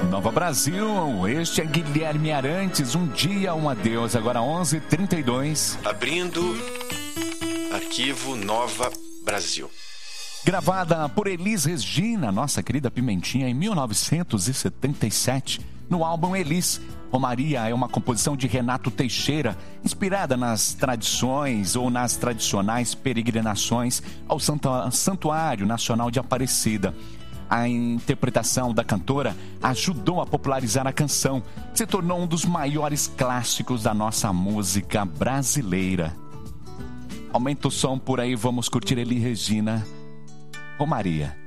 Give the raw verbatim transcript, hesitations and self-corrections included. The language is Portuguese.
Nova Brasil, este é Guilherme Arantes, Um Dia, Um Adeus, agora onze e trinta e dois. Abrindo arquivo Nova Brasil. Gravada por Elis Regina, nossa querida Pimentinha, em mil novecentos e setenta e sete, no álbum Elis. Romaria é uma composição de Renato Teixeira, inspirada nas tradições ou nas tradicionais peregrinações ao Santuário Nacional de Aparecida. A interpretação da cantora ajudou a popularizar a canção, que se tornou um dos maiores clássicos da nossa música brasileira. Aumenta o som por aí, vamos curtir Elis Regina, Romaria.